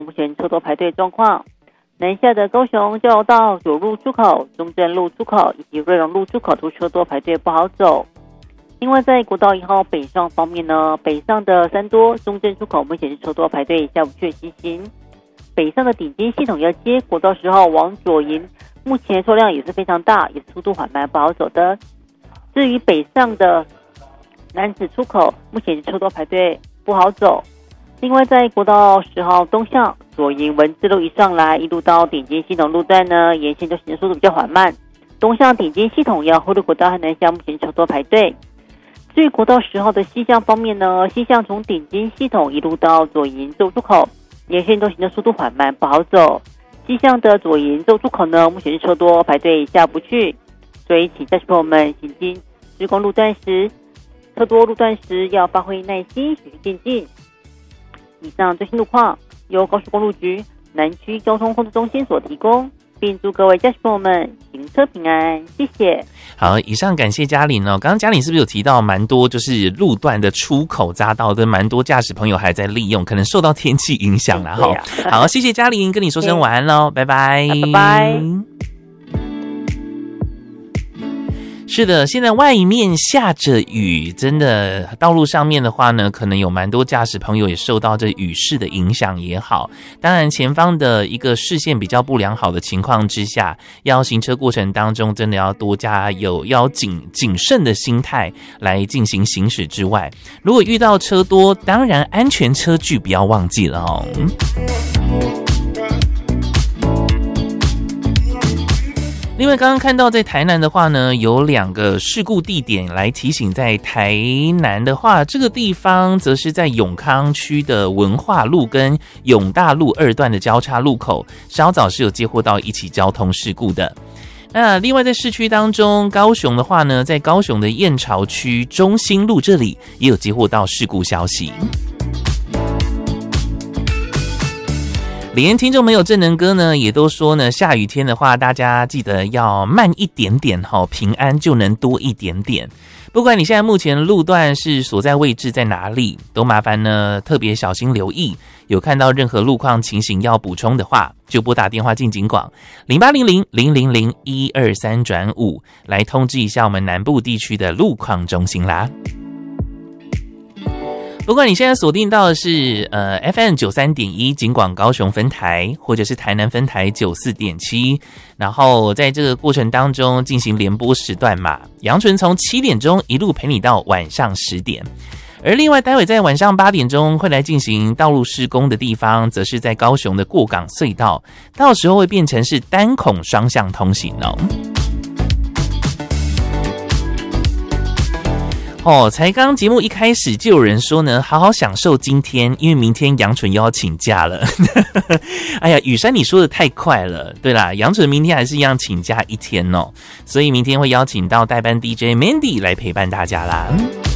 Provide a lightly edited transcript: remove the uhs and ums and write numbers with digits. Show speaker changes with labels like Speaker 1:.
Speaker 1: 目前车多排队状况。南下的高雄交流道九路出口、中正路出口以及瑞隆路出口都车多排队不好走。另外在国道1号北上方面呢，北上的三多、中正出口目前是车多排队下不去西行。北上的顶尖系统要接国道10号往左营，目前车辆也是非常大，也是速度缓慢不好走的。至于北上的南子出口，目前是车多排队不好走。另外在国道10号东向左营文字路一上来，一路到顶尖系统路段呢，沿线都行的速度比较缓慢。东向顶尖系统要后路国道和南向目前车多排队。至于国道10号的西向方面呢，西向从顶尖系统一路到左营州出口，沿线都行的速度缓慢不好走。西向的左营州出口呢，目前是车多排队下不去，所以请驾驶朋友们行经施工路段时，车多路段时要发挥耐心，循序渐进。以上最新路况由高速公路局南区交通控制中心所提供，并祝各位驾驶朋友们行车平安，谢谢。
Speaker 2: 好，以上感谢嘉玲哦。刚刚嘉玲是不是有提到蛮多就是路段的出口匝道的蛮多驾驶朋友还在利用，可能受到天气影响啦哈。好，谢谢嘉玲，跟你说声晚安喽，拜拜，
Speaker 1: 拜拜。
Speaker 2: 是的，现在外面下着雨，真的道路上面的话呢，可能有蛮多驾驶朋友也受到这雨势的影响也好。当然前方的一个视线比较不良好的情况之下，要行车过程当中真的要多加要谨慎的心态来进行行驶之外，如果遇到车多，当然安全车距不要忘记了哦。另外刚刚看到在台南的话呢，有2个事故地点来提醒，在台南的话，这个地方则是在永康区的文化路跟永大路2段的交叉路口，稍早是有接获到一起交通事故的。那另外在市区当中，高雄的话呢，在高雄的燕巢区中心路这里也有接获到事故消息。连听众朋友正能哥呢也都说呢，下雨天的话大家记得要慢一点点，平安就能多一点点。不管你现在目前路段是所在位置在哪里，都麻烦呢特别小心留意，有看到任何路况情形要补充的话，就拨打电话进警广0800-000-123-5来通知一下我们南部地区的路况中心啦。不管你现在锁定到的是FM 93.1 警广高雄分台，或者是台南分台 94.7， 然后在这个过程当中进行联播时段嘛，杨纯从7点钟一路陪你到晚上10点。而另外待会在晚上8点钟会来进行道路施工的地方，则是在高雄的过港隧道，到时候会变成是单孔双向通行才刚节目一开始就有人说呢，好好享受今天，因为明天杨纯又要请假了。哎呀，雨珊你说的太快了。对啦，杨纯明天还是一样请假1天所以明天会邀请到代班 DJ Mandy 来陪伴大家啦。